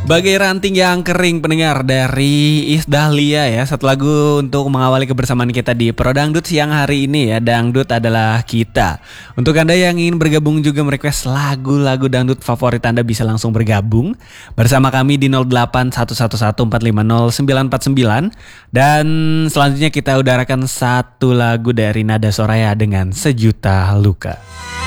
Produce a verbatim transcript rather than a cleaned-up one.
Bagai ranting yang kering pendengar dari Iis Dahlia ya. Satu lagu untuk mengawali kebersamaan kita di Pro Dangdut siang hari ini ya. Dangdut adalah kita. Untuk Anda yang ingin bergabung juga merequest lagu-lagu dangdut favorit Anda bisa langsung bergabung bersama kami di nol delapan satu satu satu empat lima nol sembilan empat sembilan. Dan selanjutnya kita udarakan satu lagu dari Nada Soraya dengan Sejuta Luka.